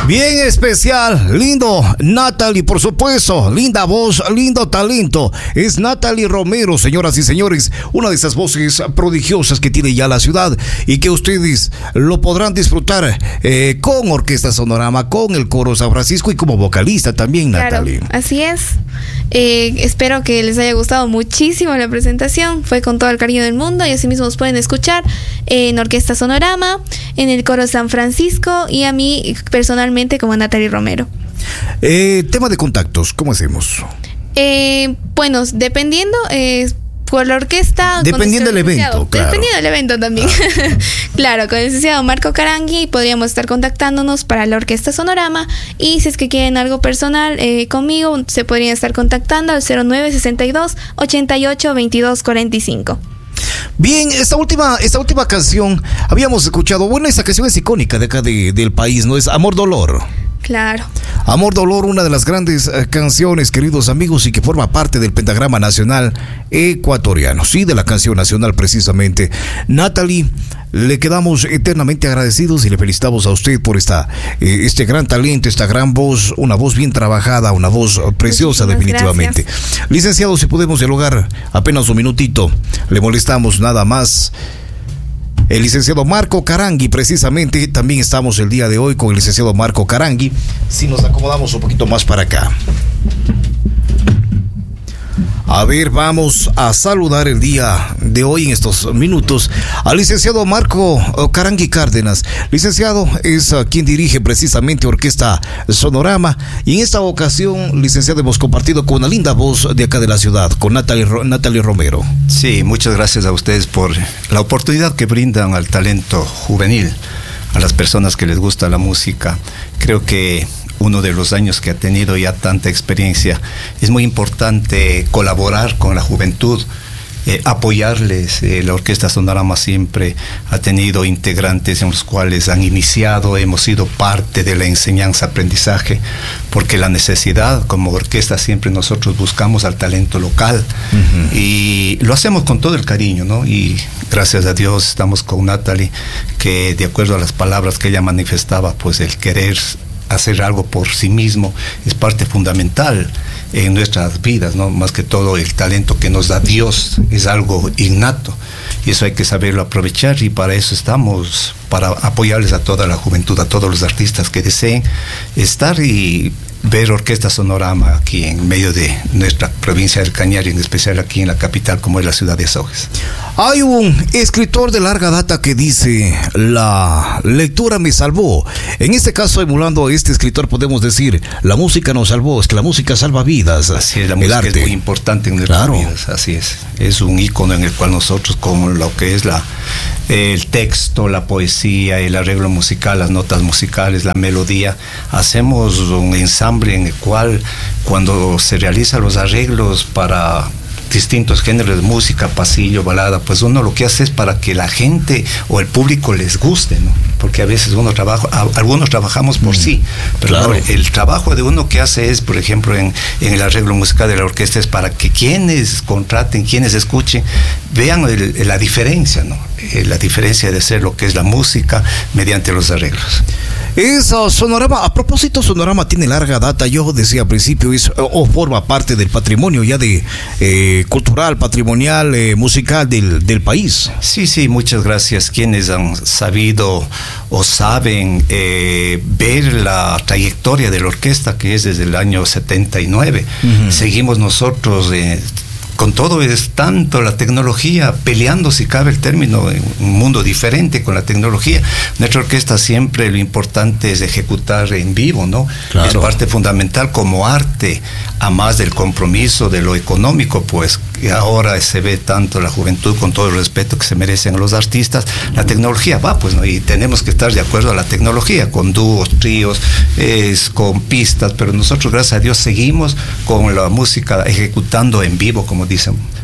Bien especial, lindo Natalie, por supuesto, linda voz, lindo talento. Es Natalie Romero, señoras y señores, una de esas voces prodigiosas que tiene ya la ciudad y que ustedes lo podrán disfrutar con Orquesta Sonorama, con el Coro San Francisco y como vocalista también, Natalie. Claro, así es. Espero que les haya gustado muchísimo la presentación. Fue con todo el cariño del mundo y así mismo nos pueden escuchar en Orquesta Sonorama, en el Coro San Francisco y a mí personalmente como Natalie Romero. Tema de contactos, ¿cómo hacemos? Bueno, dependiendo por la orquesta. Dependiendo del evento, claro. Dependiendo del evento también. Claro, con el licenciado Marco Carangui podríamos estar contactándonos para la Orquesta Sonorama. Y si es que quieren algo personal conmigo, se podrían estar contactando al 0962 88 22 45. Bien, esta última canción habíamos escuchado. Bueno, esta canción es icónica de acá del país, ¿no? Es Amor Dolor. Claro. Amor Dolor, una de las grandes canciones, queridos amigos, y que forma parte del pentagrama nacional ecuatoriano, sí, de la canción nacional precisamente. Natalie, le quedamos eternamente agradecidos y le felicitamos a usted por este gran talento, esta gran voz, una voz bien trabajada, una voz preciosa. Muchísimas definitivamente. Gracias. Licenciado, si podemos dialogar apenas un minutito, le molestamos nada más. El licenciado Marco Carangui, precisamente, también estamos el día de hoy con el licenciado Marco Carangui. Si nos acomodamos un poquito más para acá. A ver, vamos a saludar el día de hoy en estos minutos al licenciado Marco Carangui Cárdenas. Licenciado es quien dirige precisamente Orquesta Sonorama y en esta ocasión, licenciado, hemos compartido con una linda voz de acá de la ciudad, con Natalie Romero. Sí, muchas gracias a ustedes por la oportunidad que brindan al talento juvenil, a las personas que les gusta la música. Creo que uno de los años que ha tenido ya tanta experiencia, es muy importante colaborar con la juventud, apoyarles. La Orquesta Sonorama siempre ha tenido integrantes en los cuales han iniciado, hemos sido parte de la enseñanza-aprendizaje, porque la necesidad, como orquesta, siempre nosotros buscamos al talento local, y lo hacemos con todo el cariño, ¿no? Y gracias a Dios estamos con Natalie, que de acuerdo a las palabras que ella manifestaba, pues el querer hacer algo por sí mismo es parte fundamental en nuestras vidas, ¿no? Más que todo el talento que nos da Dios es algo innato y eso hay que saberlo aprovechar, y para eso estamos, para apoyarles a toda la juventud, a todos los artistas que deseen estar y ver Orquesta Sonorama aquí en medio de nuestra provincia del Cañar y en especial aquí en la capital como es la ciudad de Azogues. Hay un escritor de larga data que dice: la lectura me salvó. En este caso, emulando a este escritor, podemos decir: la música nos salvó. Es que la música salva vidas. Así es, la música es muy importante en nuestras vidas. Así es un ícono en el cual nosotros, con lo que es el texto, la poesía, el arreglo musical, las notas musicales, la melodía, hacemos un ensamble en el cual, cuando se realizan los arreglos para distintos géneros de música, pasillo, balada, pues uno lo que hace es para que la gente o el público les guste, ¿no? Porque a veces algunos trabajamos por sí, pero claro, el trabajo de uno que hace es, por ejemplo, en el arreglo musical de la orquesta, es para que quienes contraten, quienes escuchen, vean la diferencia, ¿no? La diferencia de hacer lo que es la música mediante los arreglos. Sonorama, a propósito, Sonorama tiene larga data, yo decía al principio, forma parte del patrimonio ya de cultural, patrimonial, musical del país. Sí, muchas gracias. Quienes han sabido o saben ver la trayectoria de la orquesta, que es desde el año 79. Seguimos nosotros con todo, es tanto la tecnología, peleando, si cabe el término, en un mundo diferente con la tecnología. Nuestra orquesta siempre lo importante es ejecutar en vivo, ¿no? Claro. Es parte fundamental como arte, a más del compromiso de lo económico, pues ahora se ve tanto la juventud, con todo el respeto que se merecen los artistas, la tecnología va, pues, ¿no? Y tenemos que estar de acuerdo a la tecnología, con dúos, tríos, con pistas, pero nosotros, gracias a Dios, seguimos con la música ejecutando en vivo, como dicen.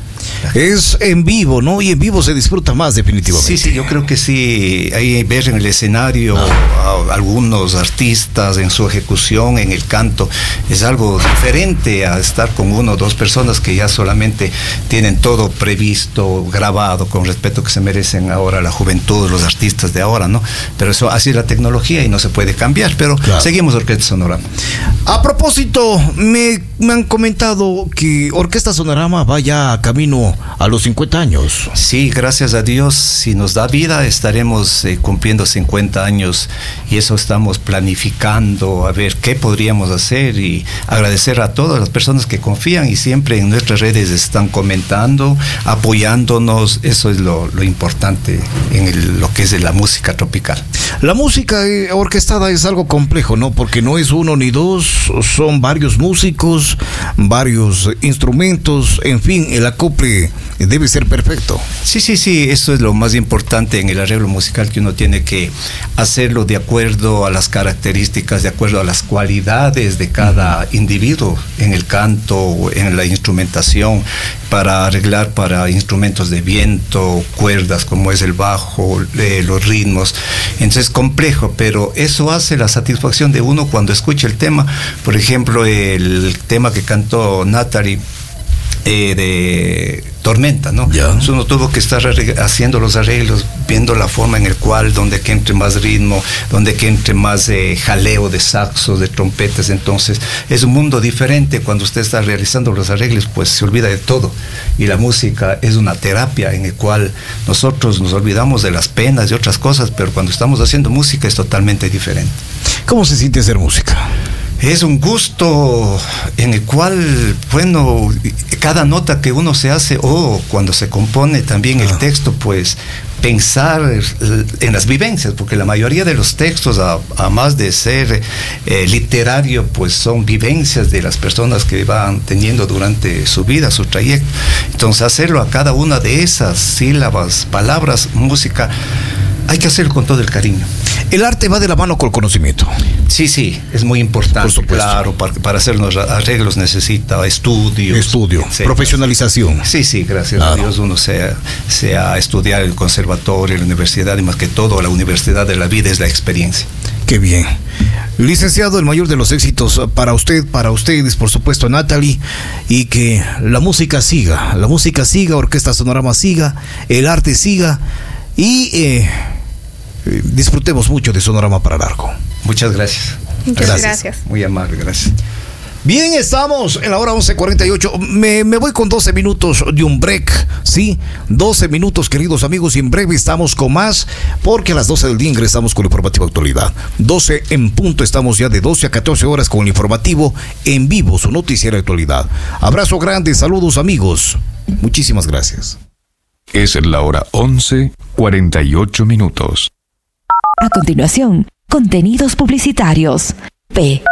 Es en vivo, ¿no? Y en vivo se disfruta más definitivamente. Sí, yo creo que sí. Ahí ver en el escenario a algunos artistas en su ejecución, en el canto, es algo diferente a estar con una o dos personas que ya solamente tienen todo previsto, grabado, con respeto que se merecen ahora la juventud, los artistas de ahora, ¿no? Pero eso, así es la tecnología y no se puede cambiar, pero seguimos Orquesta Sonorama. A propósito, me han comentado que Orquesta Sonorama va ya camino a los 50 años. Sí, gracias a Dios, si nos da vida, estaremos cumpliendo 50 años y eso estamos planificando, a ver qué podríamos hacer y agradecer a todas las personas que confían y siempre en nuestras redes están comentando, apoyándonos. Eso es lo importante en lo que es de la música tropical. La música orquestada es algo complejo, ¿no? Porque no es uno ni dos, son varios músicos, varios instrumentos, en fin, el acople debe ser perfecto. Sí, eso es lo más importante en el arreglo musical, que uno tiene que hacerlo de acuerdo a las características, de acuerdo a las cualidades de cada individuo en el canto, en la instrumentación, para arreglar para instrumentos de viento, cuerdas como es el bajo, los ritmos. Entonces es complejo, pero eso hace la satisfacción de uno cuando escucha el tema. Por ejemplo, el tema que cantó Natalie de Tormenta, ¿no? Entonces uno tuvo que estar haciendo los arreglos, viendo la forma en el cual, donde que entre más ritmo, donde que entre más jaleo de saxos, de trompetas. Entonces es un mundo diferente. Cuando usted está realizando los arreglos, pues se olvida de todo, y la música es una terapia en el cual nosotros nos olvidamos de las penas y otras cosas, pero cuando estamos haciendo música es totalmente diferente. ¿Cómo se siente hacer música? Es un gusto en el cual, bueno, cada nota que uno se hace, o cuando se compone también el texto, pues pensar en las vivencias, porque la mayoría de los textos, a más de ser literario, pues son vivencias de las personas que van teniendo durante su vida, su trayecto. Entonces hacerlo a cada una de esas sílabas, palabras, música, hay que hacerlo con todo el cariño. El arte va de la mano con el conocimiento. Sí, es muy importante. Claro, para hacer los arreglos necesita estudio, profesionalización. Sí, gracias a Dios uno sea estudiar el conservatorio, la universidad, y más que todo la universidad de la vida es la experiencia. Qué bien. Licenciado, el mayor de los éxitos para usted, para ustedes, por supuesto, Natalie, y que la música siga, Orquesta Sonorama siga, el arte siga, y disfrutemos mucho de Sonorama para largo. Muchas gracias. Muchas gracias. Muy amable, gracias. Bien, estamos en la hora 11:48. Me voy con 12 minutos de un break, ¿sí? 12 minutos, queridos amigos, y en breve estamos con más, porque a las 12 del día ingresamos con el informativo actualidad. 12 en punto, estamos ya de 12 a 14 horas con el informativo en vivo, su noticiero de actualidad. Abrazo grande, saludos amigos. Muchísimas gracias. Es la hora 11:48 minutos. A continuación, contenidos publicitarios. P.